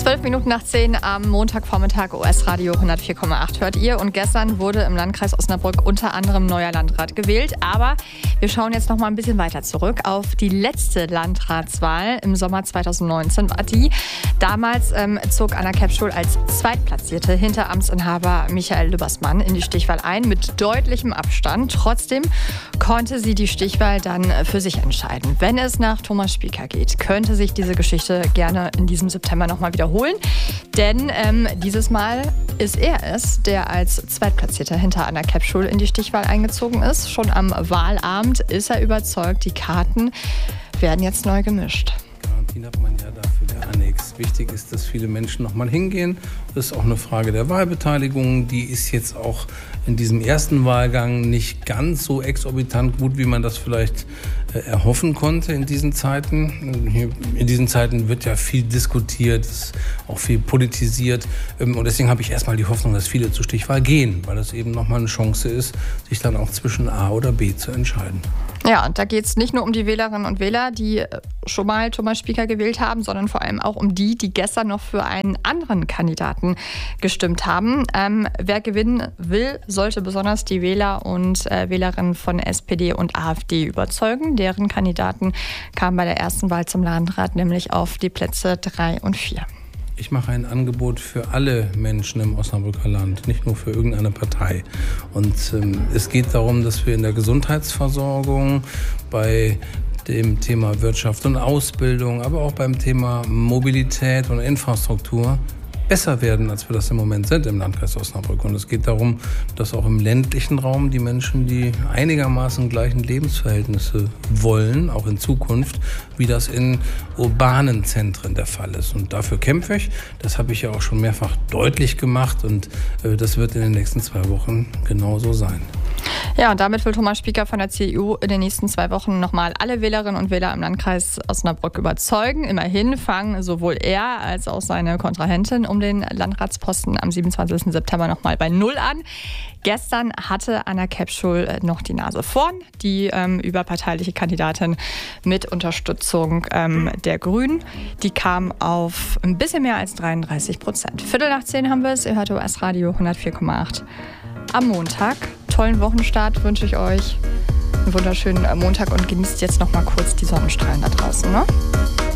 12 Minuten nach 10 am Montagvormittag, OS-Radio 104,8 hört ihr. Und gestern wurde im Landkreis Osnabrück unter anderem neuer Landrat gewählt. Aber wir schauen jetzt noch mal ein bisschen weiter zurück auf die letzte Landratswahl im Sommer 2019. War die. Damals zog Anna Käppschul als Zweitplatzierte hinter Amtsinhaber Michael Lübbersmann in die Stichwahl ein, mit deutlichem Abstand. Trotzdem konnte sie die Stichwahl dann für sich entscheiden. Wenn es nach Thomas Spieker geht, könnte sich diese Geschichte gerne in diesem September noch mal wiederholen. Denn dieses Mal ist er es, der als Zweitplatzierter hinter Anna Käppschul in die Stichwahl eingezogen ist. Schon am Wahlabend ist er überzeugt, die Karten werden jetzt neu gemischt. Garantien hat man ja dafür gar nichts. Wichtig ist, dass viele Menschen noch mal hingehen. Das ist auch eine Frage der Wahlbeteiligung. Die ist jetzt auch in diesem ersten Wahlgang nicht ganz so exorbitant gut, wie man das vielleicht erhoffen konnte in diesen Zeiten. In diesen Zeiten wird ja viel diskutiert, auch viel politisiert. Und deswegen habe ich erstmal die Hoffnung, dass viele zur Stichwahl gehen, weil das eben nochmal eine Chance ist, sich dann auch zwischen A oder B zu entscheiden. Ja, und da geht es nicht nur um die Wählerinnen und Wähler, die schon mal Thomas Spieker gewählt haben, sondern vor allem auch um die gestern noch für einen anderen Kandidaten gestimmt haben. Wer gewinnen will, sollte besonders die Wähler und Wählerinnen von SPD und AfD überzeugen. Deren Kandidaten kamen bei der ersten Wahl zum Landrat nämlich auf die Plätze 3 und 4. Ich mache ein Angebot für alle Menschen im Osnabrücker Land, nicht nur für irgendeine Partei. Und es geht darum, dass wir in der Gesundheitsversorgung, bei dem Thema Wirtschaft und Ausbildung, aber auch beim Thema Mobilität und Infrastruktur besser werden, als wir das im Moment sind im Landkreis Osnabrück. Und es geht darum, dass auch im ländlichen Raum die Menschen die einigermaßen gleichen Lebensverhältnisse wollen, auch in Zukunft, wie das in urbanen Zentren der Fall ist. Und dafür kämpfe ich. Das habe ich ja auch schon mehrfach deutlich gemacht und das wird in den nächsten 2 Wochen genauso sein. Ja, und damit will Thomas Spieker von der CDU in den nächsten 2 Wochen nochmal alle Wählerinnen und Wähler im Landkreis Osnabrück überzeugen. Immerhin fangen sowohl er als auch seine Kontrahentin um den Landratsposten am 27. September nochmal bei Null an. Gestern hatte Anna Käppschul noch die Nase vorn, die überparteiliche Kandidatin mit Unterstützung der Grünen. Die kam auf ein bisschen mehr als 33%. 9:15 haben wir es. Ihr hört OS-Radio 104,8 am Montag. Tollen Wochenstart wünsche ich euch. Einen wunderschönen Montag und genießt jetzt noch mal kurz die Sonnenstrahlen da draußen, ne?